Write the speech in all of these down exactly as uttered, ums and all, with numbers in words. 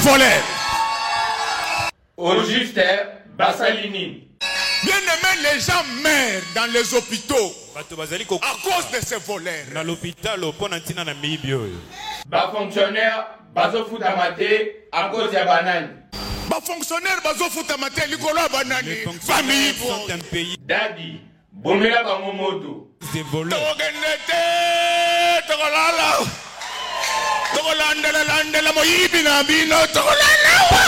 voleurs. Au juste, Bassalini. Bien aimé, les gens meurent dans les hôpitaux à cause de ces voleurs. Dans l'hôpital, Bas fonctionnaire, bazo futamate à cause de banane. Bas fonctionnaire, bazo futamate likolo banane. Famille sont un pays. Daddy, bomela bangomoto. Des voleurs. Togenete, togolala. Togolandela landela moyibi na bino togolala.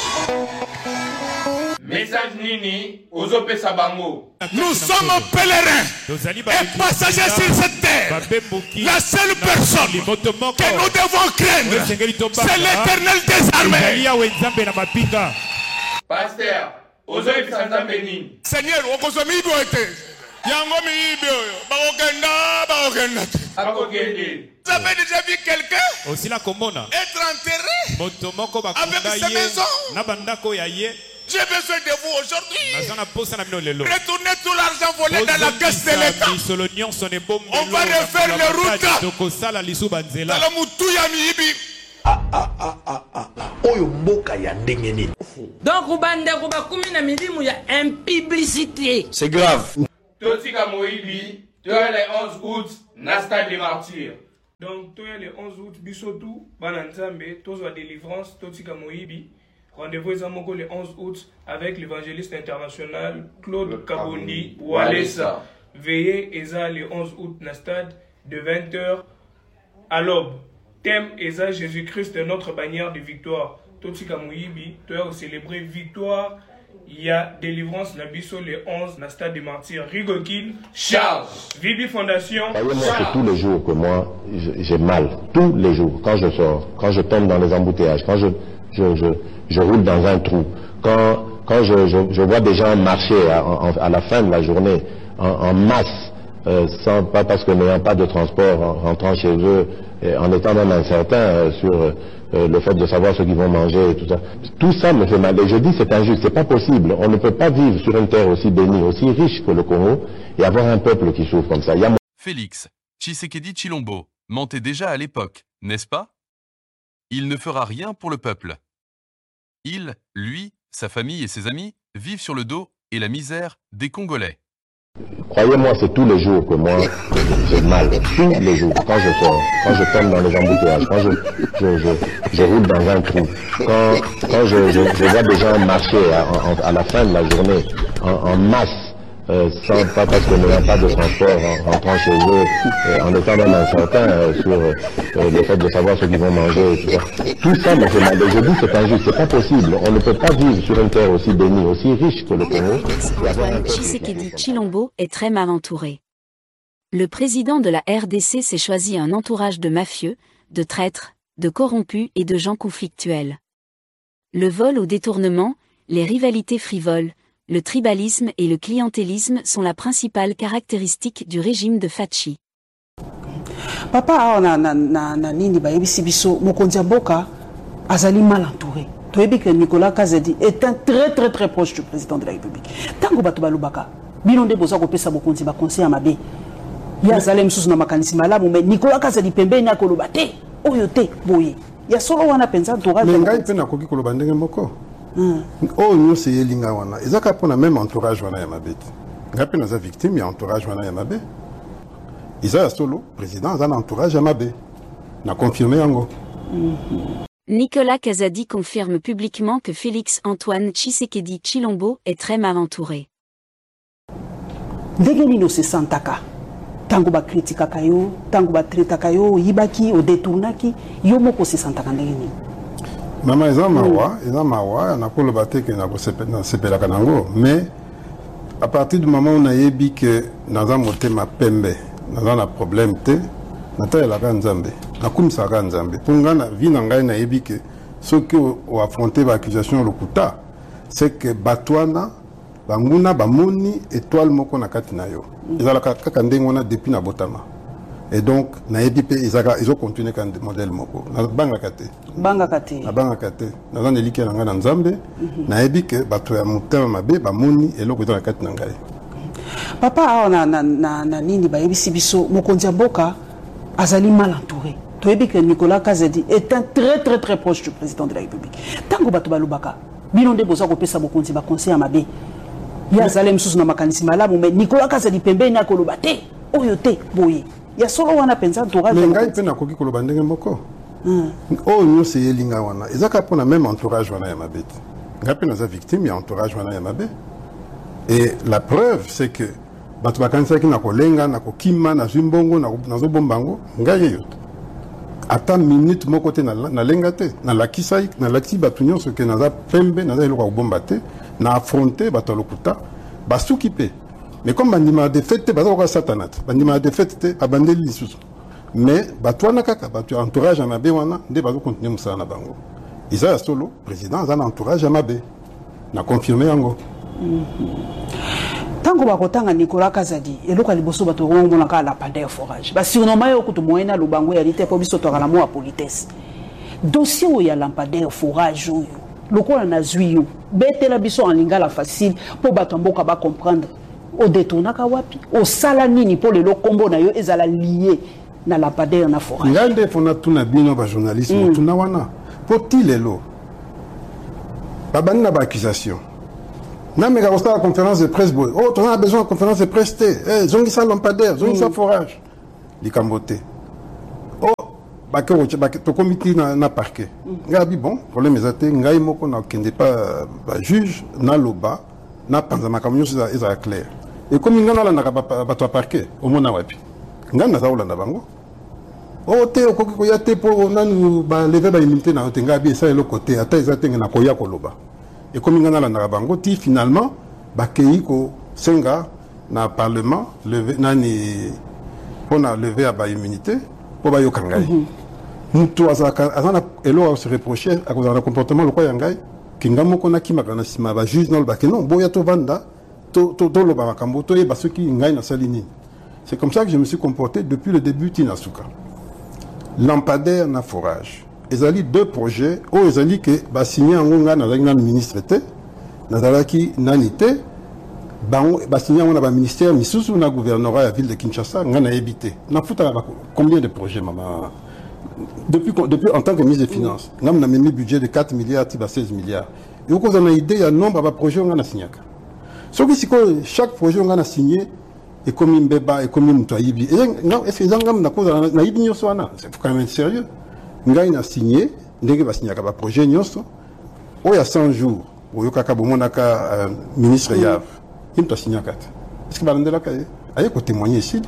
Message Nini, Ozope Sabango. Nous sommes pèlerins et passagers sur cette terre. La seule personne que nous devons craindre, c'est l'Éternel des armées. Pasteur, Ozope Sanzambeni. Seigneur, Okozomi Iboete. Yango mi ibio, Bagokenda, Bagokenda. Vous avez déjà vu quelqu'un être enterré avec sa maison? J'ai besoin de vous aujourd'hui. Retournez tout l'argent volé dans la caisse de l'État. On va refaire les routes. Dans le Moutouya Miibi. Ah ah ah ah ah. Oyo mboka ya ndenge nini. Donc Rubande Rubakumi na milimu ya impublicité. C'est grave. Totika Moibi, tu es le onze août, Nasta des martyrs. Donc tu es le onze août, Bisotou, Bananzambe, Tozo délivrance, Totika Moibi. Rendez-vous le onze août avec l'évangéliste international Claude Kabondi Walesa. Veillez Eza le onze août na stade de vingt heures à l'aube. Thème Eza Jésus-Christ notre bannière de victoire. Totika Moyibi, tu as célébré victoire. Il y a délivrance Nabiso le onze na stade des martyrs. Rigokil, Charles, Vibi Fondation. Voyez-moi, c'est tous les jours que moi j'ai mal. Tous les jours. Quand je sors, quand je tombe dans les embouteillages, quand je, je, je je roule dans un trou. Quand, quand je, je, je vois des gens marcher à, à, à la fin de la journée en, en masse, euh, sans, pas parce que n'ayant pas de transport, en rentrant chez eux, et en étant même incertain euh, sur euh, le fait de savoir ce qu'ils vont manger et tout ça. Tout ça me fait mal. Et je dis c'est injuste, c'est pas possible. On ne peut pas vivre sur une terre aussi bénie, aussi riche que le Congo, et avoir un peuple qui souffre comme ça. Il y a... Félix Tshisekedi Tshilombo mentait déjà à l'époque, n'est-ce pas? Il ne fera rien pour le peuple. Il, lui, sa famille et ses amis vivent sur le dos et la misère des Congolais. Croyez-moi, c'est tous les jours que moi j'ai mal. Tous les jours. Quand je sors, quand je tombe dans les embouteillages, quand je, je, je, je roule dans un trou, quand, quand je, je, je vois des gens marcher à, à, à la fin de la journée en, en masse, Euh, sans, pas parce que n'ayant pas de transport en rentrant chez eux, euh, en étant même incertain euh, sur euh, le fait de savoir ce qu'ils vont manger, et tout ça. Tout ça me fait mal. Et je dis c'est injuste, c'est pas possible. On ne peut pas vivre sur une terre aussi bénie, aussi riche que le Congo. Antoine Tshisekedi Tshilombo est très mal entouré. Le président de la R D C s'est choisi un entourage de mafieux, de traîtres, de corrompus et de gens conflictuels. Le vol au détournement, les rivalités frivoles, le tribalisme et le clientélisme sont la principale caractéristique du régime de Fachi. Papa na na na na nini ba yebisi biso mokonzi mboka azali mal entouré. Toyebi que Nicolas Kazadi est un très très très proche du président de la République. Tango bato balubaka bino nde boza ko pesa mokonzi ba conseil mabe. Ya zalem susu na makanisi malamu mais Nicolas Kazadi pembeni akoloba te oyo te boye. Ya solo wana penza entourage. Mais ngai pe na koki koloba ndenge moko. Oh nous c'est Yelinga wana ezaka pona même entourage wana ya mabeti ngapi naza victime ya entourage wana ya mabe Isa solo président aza na entourage ya mabe na confirmé yango. Nicolas Kazadi confirme publiquement que Félix Antoine Tshisekedi Tshilombo est très mal entouré. Ndenge nino se santaka tango ba kritika kayo tango ba traita kayo yibaki o détournaki yo moko se santaka ndenge nini. Maman eza mawa, eza mawa, na ko le baté que na ko sepela kanango, mais à partir du moment où on a yebi que dans un motema pembe, dans un problème té, na ta la kanzambe, na kumsa kanzambe. Pour ngana vi na ngai na yebi que ce que o affronter l'accusation lokuta, c'est que batwana banguna bamoni étoile moko na kati na yo. Eza la kaka ndengo na depuis na botama. Et donc, ils ont continué quand modèle moko. Na banga kate. Banga kate. Na banga kate. Na zan elike na ngana nzambe. Na ebi ke bato ya mutema mabe ba moni eloko to na kate na ngai. Papa na na na na nini ba yebisi biso mokonzi mboka azali mal entouré. toyebi que Nicolas Kazadi est un très très très proche du président de la République. Tango bato balubaka bino nde boza kopesa bokonzi ba conseil mabe. Ya zalem susu na makanisi malamu mais Nicolas Kazadi pembeni akoloba te oyo te boye. Ya solo wana penza entourage. Mais ngai pe na koki koloba ndenge moko. Oh nous c'est yelinga wana. Ezaka pona même entourage wana ya mabe. Ngai pe naza victime ya entourage wana ya mabe. Et la preuve c'est que bato bakanisa ki na kolenga na kokima na zimbongo na nazo bombango ngai yote. Ata minute moko te na na lenga te na lakisa na lati bato nyonso ke naza pembe naza eloko bomba te na affronter bato lokuta basuki pe. Mais comme bandima de fête baza ko satanat bandima de fête te abandeli lisusu. Mais bato wana kaka bato entourage à mabe wana nde bazo continuer musala na bango. Isa solo président za na entourage à mabe na confirmer yango. Tango bakotanga Nicolas Kazadi eloko liboso bato ngomona ka la pandeur forage ba surnommé yo kutu moyena lubango ya lite po biso to kala mo a politesse dossier o ya lampadaire forage oyo lokola na zwi yo betela biso en lingala facile po bato mboka ba comprendre o détournaka wapi o sala nini po le kombo na yo ezala lié na lampadaire na forage ngande fona tuna bino ba journaliste mm. tuna wana po tilelo babani na ba accusation. Non, mais quand on a la conférence de presse, oh, on a besoin de conférence de presse, eh, zongi sa lampadaire, zongi sa forage, les cambotés. Oh, bah que to comité na parquet. Gabi bon, problème est até, ngai moko na kende pas juge na loba, na panzama camion c'est ça clair. Et comme il ngana na ba to parquet, au mona wapi. Ngana za olanda bango. Oh, te ko ko ya te po nanu ba lever ba immunité na tenga bi ça le côté, ata ezatenge na koya koloba. Et comme il y a la bango, finalement, bakei ko senga na parlement levé nani on a levé à ba immunité pour ba yokangai. Mutu azaka azana elo se reprocher à cause du comportement le quoi yangai kingamo kona kimakana sima ba juge non ba que non boya to vanda to to to lo ba makambo to e ba soki ngai na salini. C'est comme ça que je me suis comporté depuis le début Tinasuka. Lampadaire na forage. Ils ont deux projets où ils ont dit que bah signé en Onga dans le ministre était dans qui nanité bah bah signé on a un ministère mais sous un gouvernorat à la ville de Kinshasa on a habité n'a fouta combien de projets maman depuis depuis en tant que ministre des finances on a mis un budget de quatre milliards à seize milliards et on a une idée il y a un nombre de projets on a signé ce qui c'est que chaque projet on a signé et comme une béba et comme une toyibi et non est-ce que ils ont na cause na ibi nyoso wana c'est quand même sérieux. Ngai na signé ndenge ba signé ka ba projet nyonso o ya cent jours o yoka ka bomonaka ministre Yav imta signé kata est-ce que ba ndela ka aye ko témoigner ici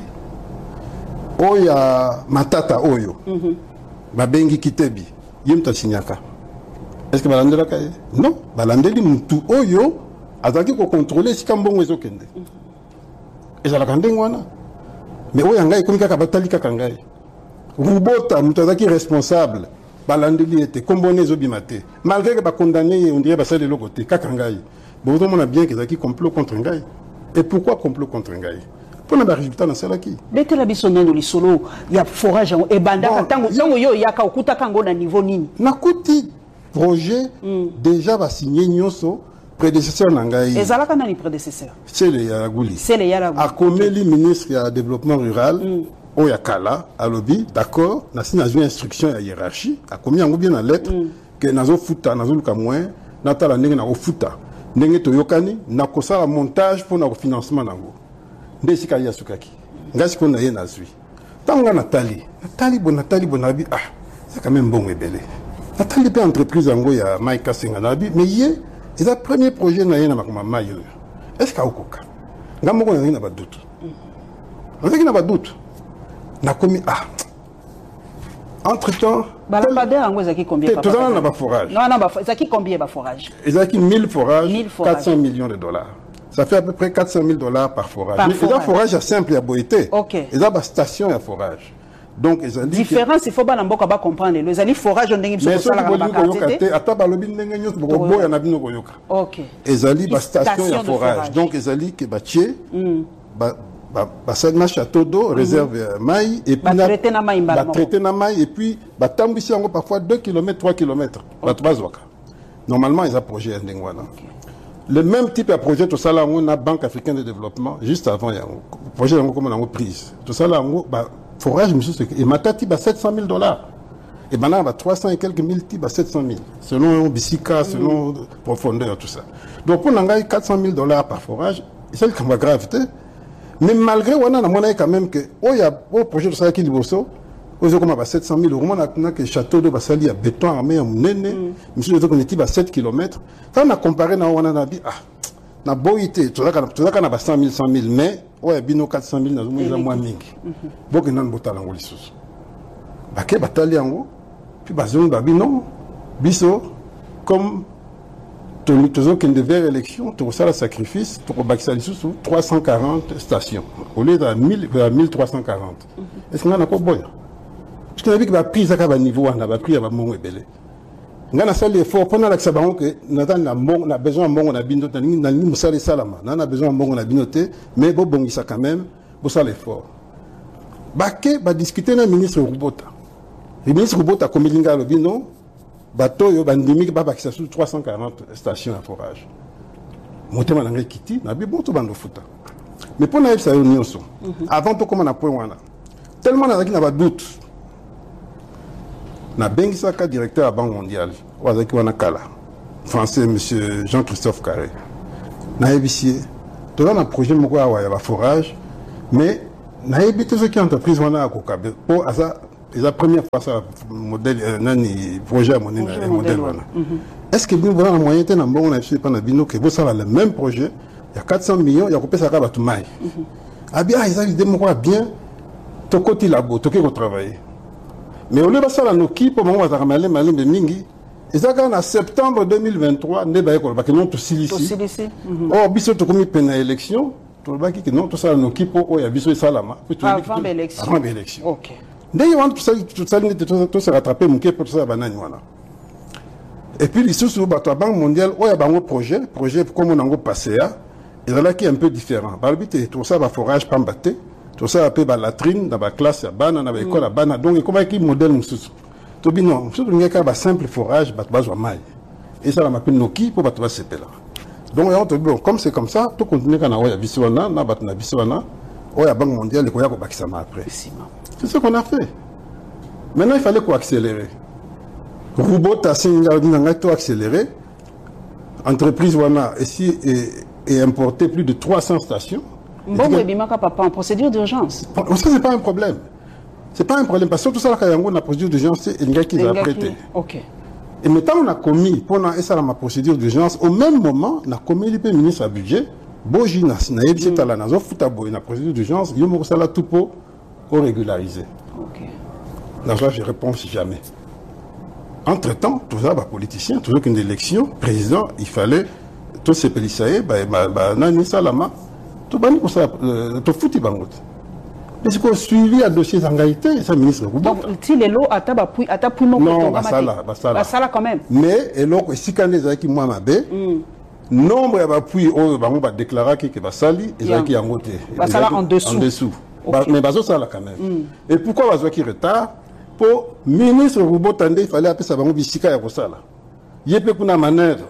o ya matata oyo ba bengi kitebi imta signé ka est-ce que ba ndela ka non ba landeli mutu oyo azaki ko contrôler si kambongo ezokende ezala kandengo wana mais o ya ngai komika ka batali ka ngai Rubota, nous sommes responsables. Balandeli était comboné zobimate. Malgré que ba condamné, on dirait ça de l'autre côté. Kakangai. Bon, on a bien qu'ils ont complot contre Ngai. Et pourquoi complot contre Ngai? Pour le résultat dans celle qui. Dès que la bisonne de l'isolo, il y a forage et banda. Tango tango yo yaka okuta kango na niveau nini. Nakuti projet déjà va signer nyoso prédécesseur Nangai. Et zalaka nani prédécesseur? C'est le Yaragouli. C'est le Yaragouli. A Komeli ministre du développement rural. Oyakala, à lobby, d'accord, n'a signé une instruction à hiérarchie, a commis en bien la lettre, que nazo futa, nazo luka moins, natala nenge na futa, nenge toyokani, na kosa la montage pour na financement nango. Nde sika ya sukaki. Ngasi ko na ye nazui. Tanga Nathalie, Nathalie bon Nathalie bonabi, ah, c'est quand même bon et belé. Nathalie pe entreprise ango ya Maïka Senganabi, mais yé, c'est le premier projet na ye na makoma mayo. Est-ce ka okoka? Ngamo ko na ba doute. On sait qu'il n'a pas de doute. Na commis ah entre temps balambadaire en zaki combien tout ça n'a pas forage non non zaki combien ba forage zaki mille forages quatre cents millions de dollars ça fait à peu près quatre cent mille dollars par forage par mais forage. Les forage simple à boité OK ils ont ba station à forage donc ils ont dit différence il faut ba mboka ba comprendre les ali forage on ndenge biso sala ba quartier ata ba lobi ndenge nyos bo boya na bino koyoka OK ils ali ba station à forage donc ils ali que ba tier ba bah ça marche à tout d'eau réserve maï et puis traiter na maï bah traiter na maï et puis bah tambisi encore parfois deux kilomètres trois kilomètres bah trois zoaka normalement ils ont projet ndengwana le même type de projet tout ça là on a Banque africaine de développement juste avant il y a projet comme on a prise tout ça là on bah forage monsieur et matati ba sept cent mille dollars et maintenant ba trois cents et quelques mille ti ba sept cent mille selon bisika selon mm. profondeur tout ça donc pour nangai quatre cent mille dollars par forage c'est le cas gravité mais malgré on a monnaie quand même que oh il y a au projet de ça qui liboso aux comme ba sept cent mille euros on a que château de Basali à béton armé en nene monsieur les autres on sept kilomètres quand on a comparé na on a dit ah na boité tout ça tout ça na ba cent mille cent mille mais ouais bino quatre cent mille na zo moins mingi boke nan botala ngoli susu bake batali yango puis bazon ba bino biso comme tout tout qui devait élection tout ça le sacrifice pour bakisa susu trois cent quarante stations au lieu de mille mille trois cent quarante est-ce qu'on a quoi boya parce que avec la prise à ba niveau on a ba pris à ba mongo ebele ngana sali effort pendant la sabango que natan na mon na besoin mongo na bino tani na ni musali salama na na besoin mongo na binoté mais bo bongisa quand même bo sala effort bake ba discuter na ministre Rubota le ministre Rubota komilinga lo bino bateau yo bandimi ba bakisa sur trois cent quarante stations à forage motema na ngai kiti na bi boto bando futa mais pour na ça nyonso avant to comme na point wana tellement na na ba doute na bengisaka directeur à Banque mondiale wazaki wana kala français monsieur Jean-Christophe Carré na ébicier tout un projet moko ya ya forage mais na ébité ce qui entreprise wana akokabe pour asa la première fois ça modèle nani projet mon modèle wana est-ce que nous voilà moyen té na mbongo na biso pas na bino que vous ça le même projet il y a quatre cents millions il y a kopesa ka batu mai abi ah ils ont idée moko bien to côté labo to ko travailler mais au lieu de ça, nous qui pour moi va ramener malin de mingi. Et ça quand en septembre deux mille vingt-trois, ne ba ko ba que non to silici. Oh biso to komi pena élection, to ba ki non to ça nous qui pour ya biso salama. Avant l'élection. Avant l'élection. OK. Dès y want tout ça tout ça tout se rattraper mon pour ça banane wana. Et puis les sous ba to Banque mondiale, oh ya bango projet, projet comme on a passé à, et là qui est un peu différent. Par le but tout ça va forage pas mbaté. Tout ça appelle la latrine dans la classe à bana dans l'école à bana donc comment qui modèle mususu to bino surtout il y a un simple forage bat bazwa mai et ça la m'appelle noki pour batwa sepela donc on te bon comme c'est comme ça tout continuer kana oya biswana na bat na biswana oya Banque mondiale ko ya ko bakisa ma après c'est ce qu'on a fait maintenant il fallait quoi accélérer Rubota singa dinanga to accélérer entreprise wana ici et importer plus de trois cents stations. Bon, mais Bimaka papa en procédure d'urgence. Ça c'est pas un problème. C'est pas un problème parce que tout ça là quand on a procédure d'urgence c'est un gars qui l'a prêté. OK. Et maintenant on a commis pendant ça ma procédure d'urgence au même moment on a commis le ministre à budget boji na na yebisi tala na zo futa boy na procédure d'urgence yo mo sala tout pour régulariser. OK. Là je réponds si jamais. Entre-temps, tout ça bah politicien, toujours qu'une élection président, il fallait tous ces policiers bah bah nani salama tout bani pour ça tout fouti bangot est-ce qu'on suivi à dossier d'engagité ça ministre donc si les lots ata ba puis ata puis mon non basala basala basala quand même mais et donc si quand les aki moi mabe nombre ya ba puis on bango ba déclarer que basali et qui en côté basala en dessous en dessous mais bazo sala quand même et pourquoi bazo qui retard pour ministre Rubotande il fallait appeler ça bango bisika ya kosala yepe kuna manœuvre.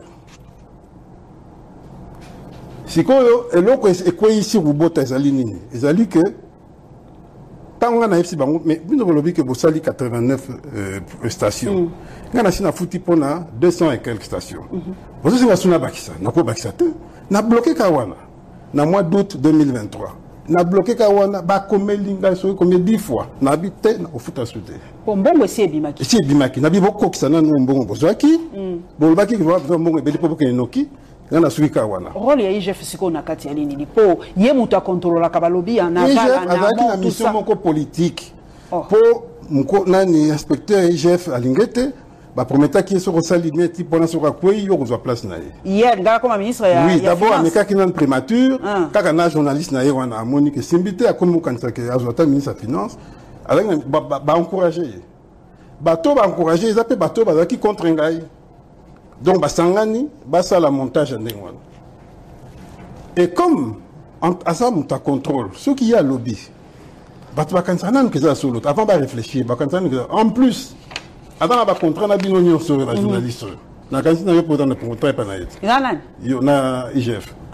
Si quoi eloko ekwe ici Rubota ezali nini ezali que tant on a ici bango mais bino lobi que bosali quatre-vingt-neuf stations ngana sina futi pona deux cents et quelques stations vous singa suna bakisa nako bakisa te na bloqué kawana na mois d'août deux mille vingt-trois na bloqué kawana ba komelinga so comme dix fois na habité na ofuta souté bon bongo c'est bimaki c'est bimaki na bibo kokisana no mbongo bozwaki bon baki ko mbongo ebeli po ko noki ngana suika wana rôle ya I G F siko na kati ya nini po ye muta contrôler ka balobi en aval en amont tout ça moko politique po mko nani inspecteur I G F alingete ba prometa ki so rosalimé ti pona so ka kwei yo kozwa place na ye hier ngaka comme ministre ya oui d'abord ameka ki nan primature kaka na journaliste na ye wana amoni ke simbité akomi kanisa ke azota ministre ya finance avec ba ba encourager bato ba encourager ils appellent bato ba ki contre ngai. Donc, Basangani, Bassa la montage en Dengwan. Et comme, à ça, on t'a contrôle, ce qui y a lobby, Batbakansanan, que ça, solo, avant de réfléchir, en plus, avant de contrat, on a bien sur la journaliste. Na kansi na yo pour dans le contrat pas na yet. Inanan. Yo na I G F.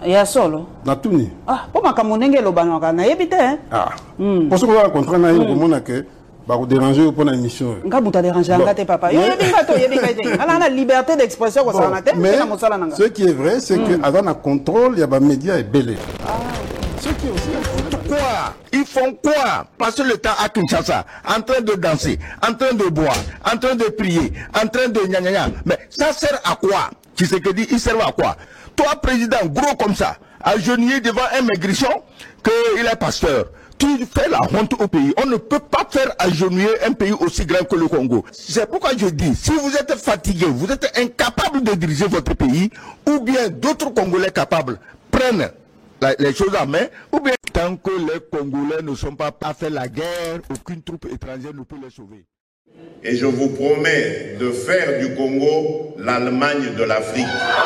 ya solo na tuni ah po makambo ndenge lobanaka na yebi te hein ah pour ce qu'on a contrat na yo komona ke ba ko déranger pour na émission nga buta déranger nga te papa yo yebi nga to yebi nga te ala na liberté d'expression ko sana te mais na mosala nanga ce qui est vrai c'est que avant na contrôle ya ba médias est belé ce qui est aussi quoi ils font quoi passer le temps à Kinshasa en train de danser en train de boire en train de prier en train de gna gna gna mais ça sert à quoi? Tu sais que dit il sert à quoi? Toi, président, gros comme ça, agenouillé devant un maigrichon, qu'il est pasteur. Tu fais la honte au pays. On ne peut pas faire agenouiller un pays aussi grand que le Congo. C'est pourquoi je dis, si vous êtes fatigué, vous êtes incapable de diriger votre pays, ou bien d'autres Congolais capables prennent la, les choses en main, ou bien tant que les Congolais ne sont pas à faire la guerre, aucune troupe étrangère ne peut les sauver. Et je vous promets de faire du Congo l'Allemagne de l'Afrique.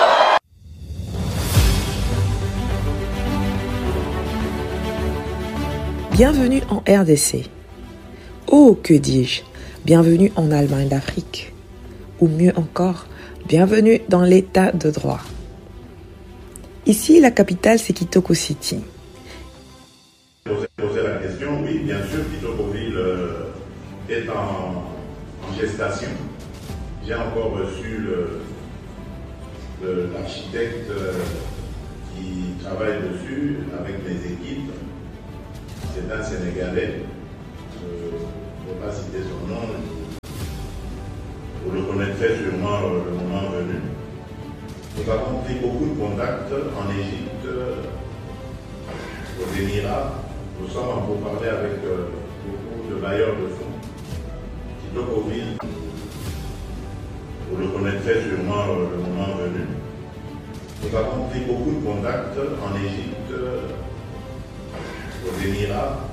Bienvenue en R D C. Oh, que dis-je? Bienvenue en Allemagne d'Afrique. Ou mieux encore, bienvenue dans l'état de droit. Ici, la capitale, c'est Kitoko City. Poser la question, oui, bien sûr, Kitokoville euh, est en, en gestation. J'ai encore reçu l'architecte euh, qui travaille dessus avec mes équipes. C'est un Sénégalais, je ne vais pas citer son nom, vous le connaîtrez sûrement le moment venu. Nous avons pris beaucoup de contacts en Égypte, aux Émirats. Nous sommes en pourparlers avec euh, beaucoup de bailleurs de fonds. Kitokoville, vous le connaîtrez sûrement le moment venu. Nous avons pris beaucoup de contacts en Égypte, aux Émirats.